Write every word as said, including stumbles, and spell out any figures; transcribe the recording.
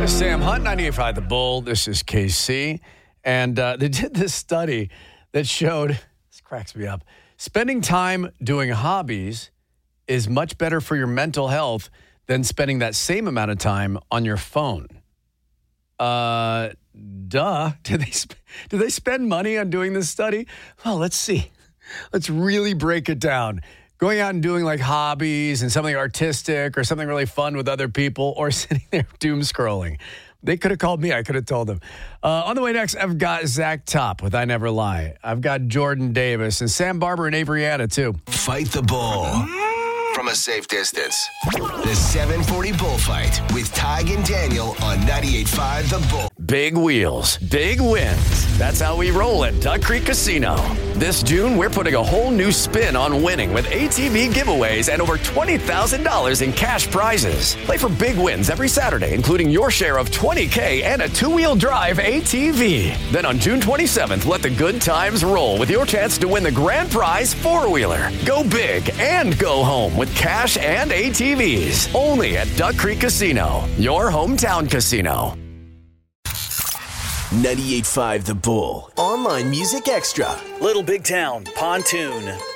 Sam Hunt, ninety-eight point five The Bull. This is K C. And uh, they did this study that showed, this cracks me up, spending time doing hobbies is much better for your mental health than spending that same amount of time on your phone. Uh, duh. Did they, sp- did they spend money on doing this study? Well, let's see. Let's really break it down. Going out and doing like hobbies and something artistic or something really fun with other people, or sitting there doom scrolling. They could have called me. I could have told them. Uh, on the way next, I've got Zach Top with I Never Lie. I've got Jordan Davis and Sam Barber and Avery Anna, too. Fight the Bull from a safe distance. The seven forty Bullfight with Tig and Daniel on ninety-eight point five The Bull. Big wheels, big wins. That's how we roll at Duck Creek Casino. This June, we're putting a whole new spin on winning with A T V giveaways and over twenty thousand dollars in cash prizes. Play for big wins every Saturday, including your share of twenty K and a two-wheel drive A T V. Then on June twenty-seventh, let the good times roll with your chance to win the grand prize four-wheeler. Go big and go home with cash and A T Vs. Only at Duck Creek Casino, your hometown casino. ninety-eight point five The Bull. Online Music Extra. Little Big Town, Pontoon.